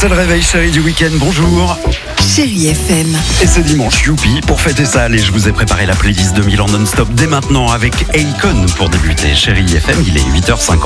C'est le réveil chéri du week-end, bonjour. Chérie FM. Et c'est dimanche, youpi. Pour fêter ça, allez, je vous ai préparé la playlist 2000 en non-stop dès maintenant avec Akon pour débuter. Chéri FM, il est 8h50.